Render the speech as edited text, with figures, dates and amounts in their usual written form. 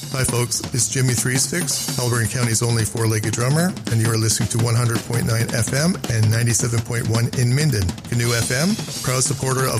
Hi folks, it's Jimmy Three Sticks, Haliburton County's only four-legged drummer, and you are listening to 100.9 FM and 97.1 in Minden. Canoe FM, proud supporter of